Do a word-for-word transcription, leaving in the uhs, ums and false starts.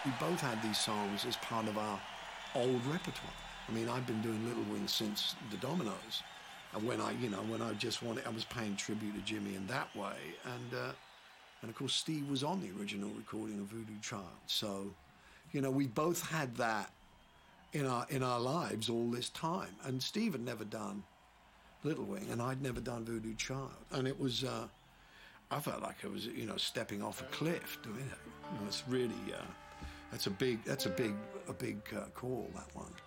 We both had these songs as part of our old repertoire. I mean, I've been doing Little Wing since the Dominoes. And when I, you know, when I just wanted, I was paying tribute to Jimmy in that way. And, uh, and of course, Steve was on the original recording of Voodoo Child. So, you know, we both had that in our in our lives all this time. And Steve had never done Little Wing, and I'd never done Voodoo Child. And it was, uh, I felt like I was, you know, stepping off a cliff doing it. You know, it's really, uh, that's a big, that's a big, a big uh, call, that one.